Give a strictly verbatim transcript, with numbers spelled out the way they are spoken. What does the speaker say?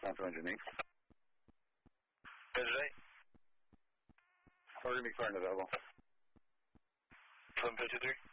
Central Engineering. Today? We're going to be clearing available. seven fifty-three?